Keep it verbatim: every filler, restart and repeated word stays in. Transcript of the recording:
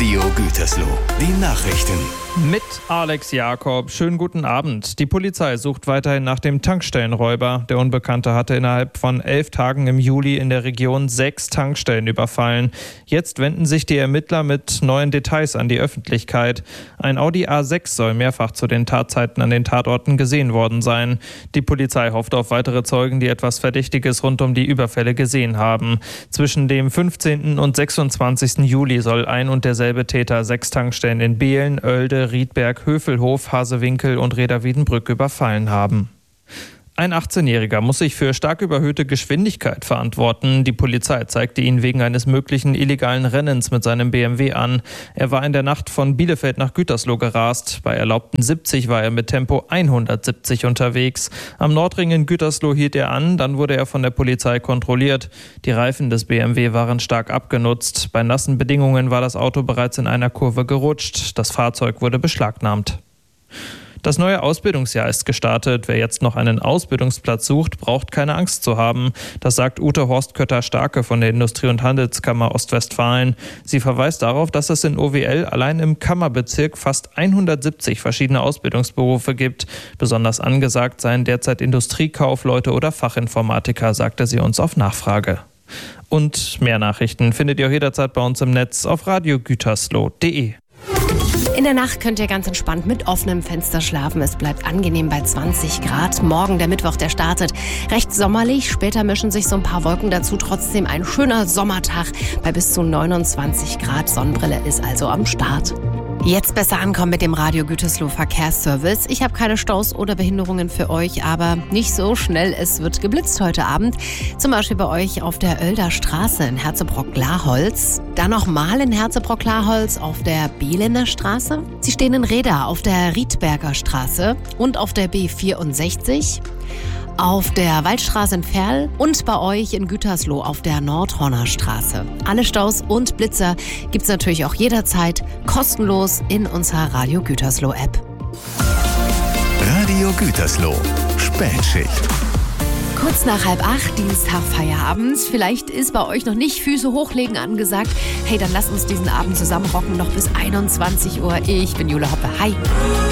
Radio Gütersloh. Die Nachrichten. Mit Alex Jakob. Schönen guten Abend. Die Polizei sucht weiterhin nach dem Tankstellenräuber. Der Unbekannte hatte innerhalb von elf Tagen im Juli in der Region sechs Tankstellen überfallen. Jetzt wenden sich die Ermittler mit neuen Details an die Öffentlichkeit. Ein Audi A sechs soll mehrfach zu den Tatzeiten an den Tatorten gesehen worden sein. Die Polizei hofft auf weitere Zeugen, die etwas Verdächtiges rund um die Überfälle gesehen haben. Zwischen dem fünfzehnten und sechsundzwanzigsten Juli soll ein und derselbe Täter sechs Tankstellen in Behlen, Oelde, Riedberg, Hövelhof, Hasewinkel und Reda-Wiedenbrück überfallen haben. Ein achtzehnjähriger muss sich für stark überhöhte Geschwindigkeit verantworten. Die Polizei zeigte ihn wegen eines möglichen illegalen Rennens mit seinem B M W an. Er war in der Nacht von Bielefeld nach Gütersloh gerast. Bei erlaubten siebzig war er mit Tempo hundertsiebzig unterwegs. Am Nordring in Gütersloh hielt er an, dann wurde er von der Polizei kontrolliert. Die Reifen des B M W waren stark abgenutzt. Bei nassen Bedingungen war das Auto bereits in einer Kurve gerutscht. Das Fahrzeug wurde beschlagnahmt. Das neue Ausbildungsjahr ist gestartet. Wer jetzt noch einen Ausbildungsplatz sucht, braucht keine Angst zu haben. Das sagt Ute Horst-Kötter-Starke von der Industrie- und Handelskammer Ostwestfalen. Sie verweist darauf, dass es in O W L allein im Kammerbezirk fast hundertsiebzig verschiedene Ausbildungsberufe gibt. Besonders angesagt seien derzeit Industriekaufleute oder Fachinformatiker, sagte sie uns auf Nachfrage. Und mehr Nachrichten findet ihr auch jederzeit bei uns im Netz auf radio gütersloh punkt de. In der Nacht könnt ihr ganz entspannt mit offenem Fenster schlafen. Es bleibt angenehm bei zwanzig Grad. Morgen, der Mittwoch, der startet recht sommerlich. Später mischen sich so ein paar Wolken dazu. Trotzdem ein schöner Sommertag bei bis zu neunundzwanzig Grad. Sonnenbrille ist also am Start. Jetzt besser ankommen mit dem Radio Gütersloh Verkehrsservice. Ich habe keine Staus oder Behinderungen für euch, aber nicht so schnell. Es wird geblitzt heute Abend. Zum Beispiel bei euch auf der Oelder Straße in Herzebrock-Laholz. Dann nochmal in Herzebrock-Laholz auf der Behlener Straße. Sie stehen in Reda auf der Riedberger Straße und auf der B vierundsechzig. Auf der Waldstraße in Verl und bei euch in Gütersloh auf der Nordhorner Straße. Alle Staus und Blitzer gibt's natürlich auch jederzeit kostenlos in unserer Radio Gütersloh App. Radio Gütersloh. Spätschicht. Kurz nach halb acht, Dienstag Feierabend. Vielleicht ist bei euch noch nicht Füße hochlegen angesagt. Hey, dann lasst uns diesen Abend zusammen rocken, noch bis einundzwanzig Uhr. Ich bin Jule Hoppe. Hi.